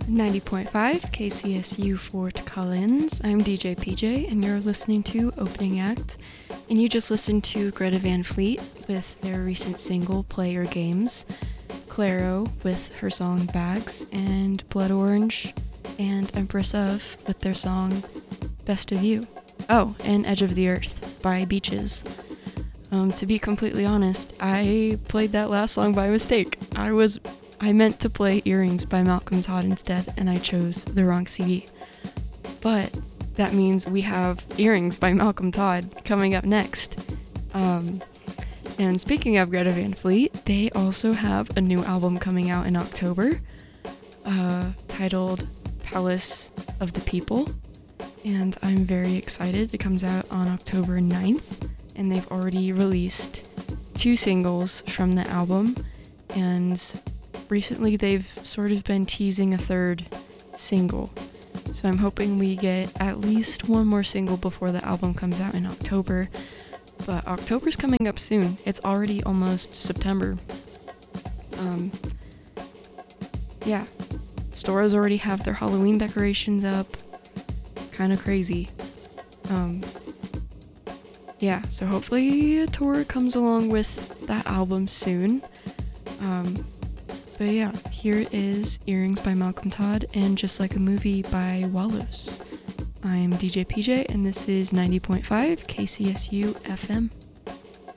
90.5 KCSU Fort Collins. I'm DJ PJ, and you're listening to Opening Act. And you just listened to Greta Van Fleet with their recent single, Play Your Games, Clairo with her song Bags, and Blood Orange and Empress of with their song Best of You. Oh, and Edge of the Earth by Beaches. To be completely honest, I played that last song by mistake. I meant to play Earrings by Malcolm Todd instead, and I chose the wrong CD. But that means we have Earrings by Malcolm Todd coming up next. And speaking of Greta Van Fleet, they also have a new album coming out in October, titled Palace of the People. And I'm very excited. It comes out on October 9th, and they've already released 2 singles from the album, and recently they've sort of been teasing a 3rd single. So I'm hoping we get at least one more single before the album comes out in October. But October's coming up soon. It's already almost September. Yeah. Stores already have their Halloween decorations up. Kind of crazy. Yeah, so hopefully a tour comes along with that album soon. But yeah, here is Earrings by Malcolm Todd and Just Like a Movie by Wallows. I'm DJ PJ, and this is 90.5 KCSU FM.